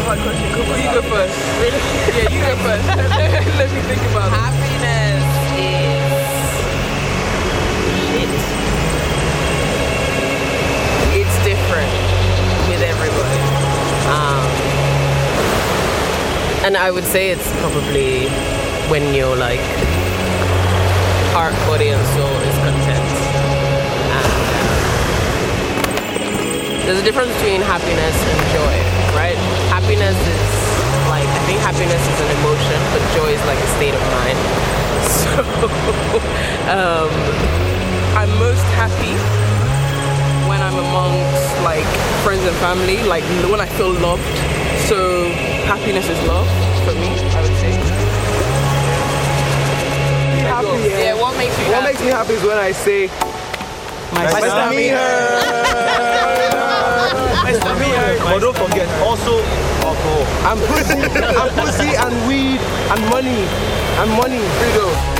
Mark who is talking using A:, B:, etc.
A: hard question. You go first.
B: Really?
A: Yeah, you go first. Let me think about it.
B: Happiness is it's different with everybody. And I would say it's probably when your like heart, body, and soul is content. There's a difference between happiness and joy, right? Happiness is like, I think happiness is an emotion, but joy is like a state of mind. So,
A: I'm most happy when I'm amongst like friends and family, like when I feel loved. So happiness is love for me, I would say.
C: Happy,
B: yeah, what makes you
C: What
B: happy?
C: makes me happy is when I say,
D: Nice to meet her.
E: But don't forget, also alcohol.
C: I'm pussy and weed and money. And money.